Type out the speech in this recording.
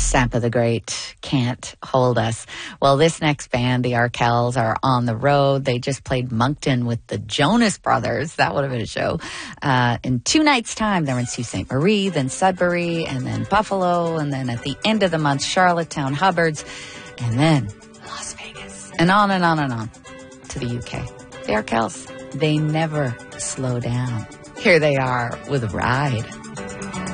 Sampa the Great can't hold us. Well, this next band, the Arkells, are on the road. They just played Moncton with the Jonas Brothers. That would have been a show. In 2 nights' time, they're in Sault Ste. Marie, then Sudbury, and then Buffalo, and then at the end of the month, Charlottetown, Hubbards, and then Las Vegas. And on and on and on to the UK. The Arkells, they never slow down. Here they are with Ride.